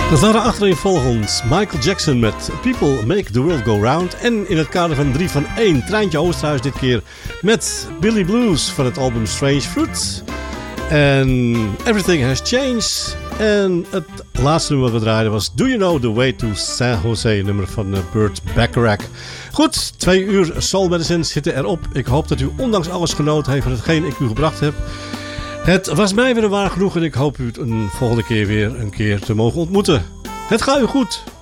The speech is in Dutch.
Dat waren achtereenvolgens Michael Jackson met People Make the World Go Round. En in het kader van 3 van 1 Treintje Oosterhuis dit keer met Billy Blues van het album Strange Fruit. En Everything Has Changed. En het laatste nummer wat we draaiden was Do You Know The Way To San Jose, nummer van Burt Bacharach. Goed, 2 uur Soul Medicine zitten erop. Ik hoop dat u ondanks alles genoten heeft van hetgeen ik u gebracht heb. Het was mij weer een waar genoeg en ik hoop u een volgende keer weer een keer te mogen ontmoeten. Het gaat u goed.